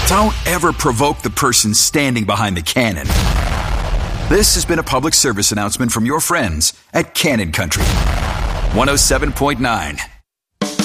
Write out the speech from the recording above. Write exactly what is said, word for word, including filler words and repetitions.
Don't ever provoke the person standing behind the cannon. This has been a public service announcement from your friends at Cannon Country. one oh seven point nine